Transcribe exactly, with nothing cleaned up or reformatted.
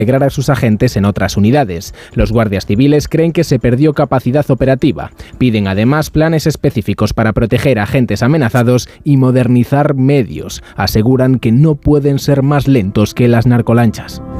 integrar a sus agentes en otras unidades. Los guardias civiles creen que se perdió capacidad operativa. Piden además planes específicos para proteger a agentes amenazados y modernizar medios. Aseguran que no pueden ser más lentos que las narcolanchas.